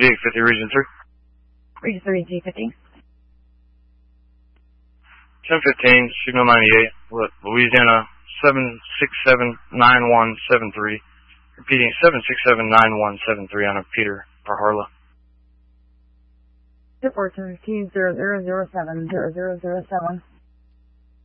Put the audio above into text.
G50, Region 3. Region 3, G50. 1015, Signal 98, Louisiana 7679173. Repeating 7679173 on a Peter Parharla. 214, 0007, 0007.